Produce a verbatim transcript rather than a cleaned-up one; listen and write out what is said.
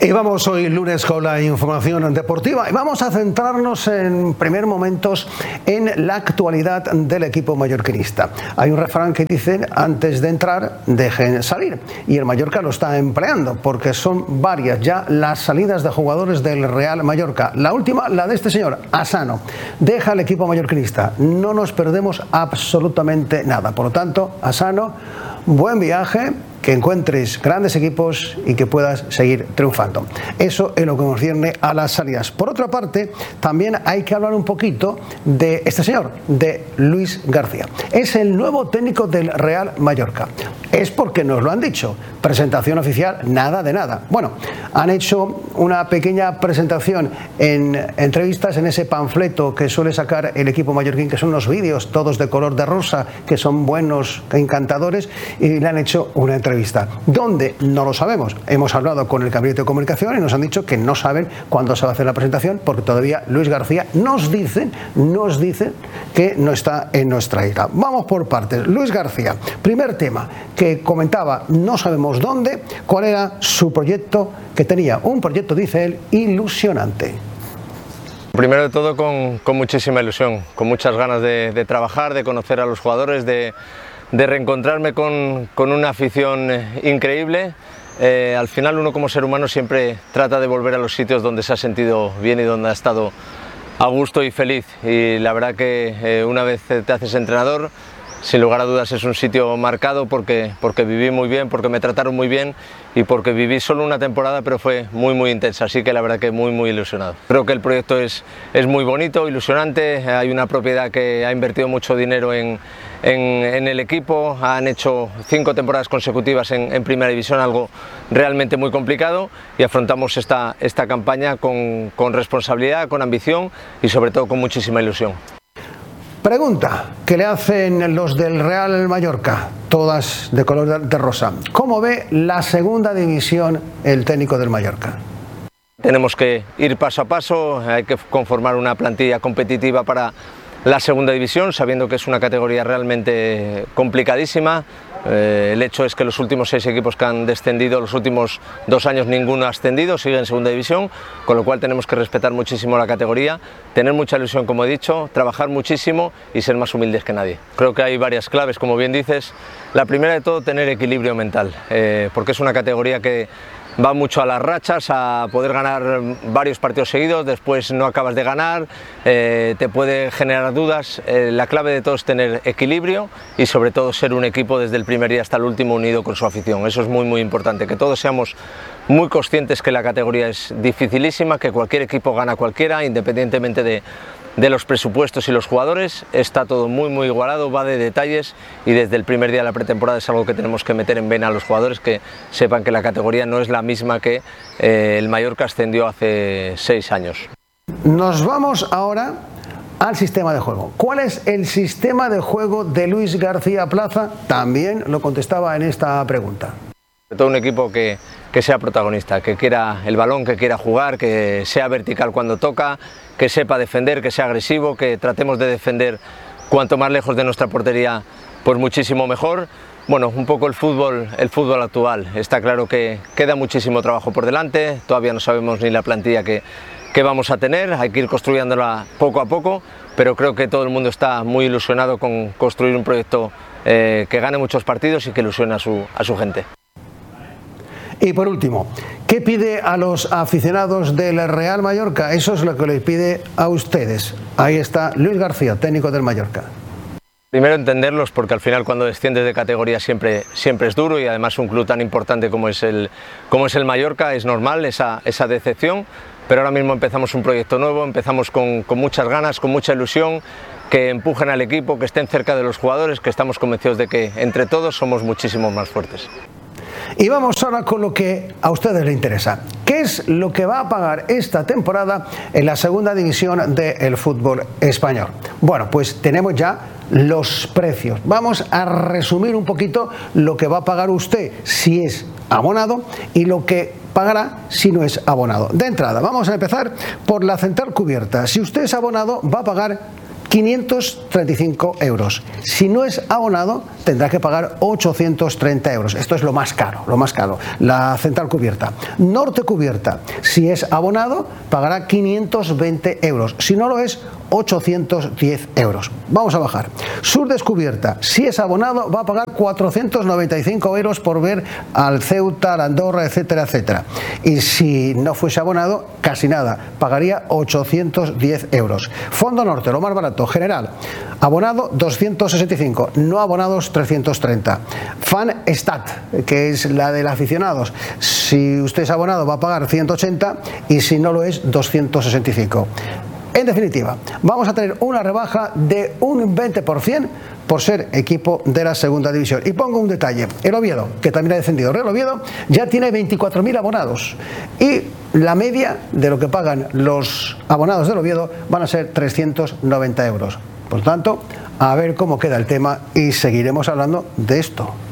Y vamos hoy lunes con la información deportiva y vamos a centrarnos en primer momentos en la actualidad del equipo mallorquinista. Hay un refrán que dice: antes de entrar, dejen salir, y el Mallorca lo está empleando porque son varias ya las salidas de jugadores del Real Mallorca. La última, la de este señor, Asano, deja el equipo mallorquinista. No nos perdemos absolutamente nada. Por lo tanto, Asano, buen viaje, que encuentres grandes equipos y que puedas seguir triunfando. Eso es lo que concierne a las salidas. Por otra parte, también hay que hablar un poquito de este señor, de Luis García. Es el nuevo técnico del Real Mallorca. Es porque nos lo han dicho. Presentación oficial, nada de nada. Bueno, han hecho una pequeña presentación en entrevistas en ese panfleto que suele sacar el equipo mallorquín, que son unos vídeos todos de color de rosa, que son buenos, encantadores, y le han hecho una entrevista. ¿Dónde? No lo sabemos. Hemos hablado con el Gabinete de Comunicación y nos han dicho que no saben cuándo se va a hacer la presentación, porque todavía Luis García nos dice, nos dice que no está en nuestra isla. Vamos por partes. Luis García, primer tema que comentaba, no sabemos dónde, cuál era su proyecto, que tenía un proyecto, dice él, ilusionante. Primero de todo, con, con muchísima ilusión, con muchas ganas de, de trabajar, de conocer a los jugadores, de de reencontrarme con, con una afición increíble. Eh, al final uno como ser humano siempre trata de volver a los sitios donde se ha sentido bien y donde ha estado a gusto y feliz, y la verdad que eh, una vez te haces entrenador, sin lugar a dudas es un sitio marcado porque, porque viví muy bien, porque me trataron muy bien y porque viví solo una temporada, pero fue muy muy intensa, así que la verdad que muy muy ilusionado. Creo que el proyecto es, es muy bonito, ilusionante. Hay una propiedad que ha invertido mucho dinero en, en, en el equipo, han hecho cinco temporadas consecutivas en, en Primera División, algo realmente muy complicado, y afrontamos esta, esta campaña con, con responsabilidad, con ambición y sobre todo con muchísima ilusión. Pregunta que le hacen los del Real Mallorca, todas de color de rosa. ¿Cómo ve la segunda división el técnico del Mallorca? Tenemos que ir paso a paso, hay que conformar una plantilla competitiva para la segunda división, sabiendo que es una categoría realmente complicadísima. Eh, el hecho es que los últimos seis equipos que han descendido, los últimos dos años ninguno ha ascendido, sigue en segunda división, con lo cual tenemos que respetar muchísimo la categoría, tener mucha ilusión, como he dicho, trabajar muchísimo y ser más humildes que nadie. Creo que hay varias claves, como bien dices. La primera de todo, tener equilibrio mental, eh, porque es una categoría que va mucho a las rachas, a poder ganar varios partidos seguidos, después no acabas de ganar, eh, te puede generar dudas. Eh, la clave de todo es tener equilibrio y sobre todo ser un equipo desde el primer día hasta el último unido con su afición. Eso es muy muy importante, que todos seamos muy conscientes que la categoría es dificilísima, que cualquier equipo gana a cualquiera, independientemente de de los presupuestos y los jugadores. Está todo muy muy igualado, va de detalles, y desde el primer día de la pretemporada es algo que tenemos que meter en vena a los jugadores, que sepan que la categoría no es la misma que eh, el Mallorca ascendió hace seis años. Nos vamos ahora al sistema de juego. ¿Cuál es el sistema de juego de Luis García Plaza? También lo contestaba en esta pregunta. Todo un equipo que, que sea protagonista, que quiera el balón, que quiera jugar, que sea vertical cuando toca, que sepa defender, que sea agresivo, que tratemos de defender cuanto más lejos de nuestra portería, pues muchísimo mejor. Bueno, un poco el fútbol, el fútbol actual. Está claro que queda muchísimo trabajo por delante, todavía no sabemos ni la plantilla que, que vamos a tener, hay que ir construyéndola poco a poco, pero creo que todo el mundo está muy ilusionado con construir un proyecto eh, que gane muchos partidos y que ilusione a su, a su gente. Y por último, ¿qué pide a los aficionados del Real Mallorca? Eso es lo que les pide a ustedes. Ahí está Luis García, técnico del Mallorca. Primero, entenderlos, porque al final cuando desciendes de categoría siempre, siempre es duro, y además un club tan importante como es el, como es el Mallorca, es normal esa, esa decepción, pero ahora mismo empezamos un proyecto nuevo, empezamos con, con muchas ganas, con mucha ilusión, que empujen al equipo, que estén cerca de los jugadores, que estamos convencidos de que entre todos somos muchísimo más fuertes. Y vamos ahora con lo que a ustedes les interesa. ¿Qué es lo que va a pagar esta temporada en la segunda división del fútbol español? Bueno, pues tenemos ya los precios. Vamos a resumir un poquito lo que va a pagar usted si es abonado y lo que pagará si no es abonado. De entrada, vamos a empezar por la central cubierta. Si usted es abonado, va a pagar quinientos treinta y cinco euros. Si no es abonado, tendrá que pagar ochocientos treinta euros. Esto es lo más caro, lo más caro. La central cubierta. Norte cubierta. Si es abonado, pagará quinientos veinte euros. Si no lo es, ochocientos diez euros. Vamos a bajar. Sur descubierta. Si es abonado, va a pagar cuatrocientos noventa y cinco euros por ver al Ceuta, al Andorra, etcétera, etcétera. Y si no fuese abonado, casi nada. Pagaría ochocientos diez euros. Fondo Norte, lo más barato. General. Abonado doscientos sesenta y cinco, no abonados trescientos treinta. Fan Stat, que es la de los aficionados. Si usted es abonado va a pagar ciento ochenta y si no lo es doscientos sesenta y cinco. En definitiva, vamos a tener una rebaja de un veinte por ciento por ser equipo de la segunda división. Y pongo un detalle, el Oviedo, que también ha descendido. El Oviedo ya tiene veinticuatro mil abonados y la media de lo que pagan los abonados del Oviedo van a ser trescientos noventa euros. Por tanto, a ver cómo queda el tema y seguiremos hablando de esto.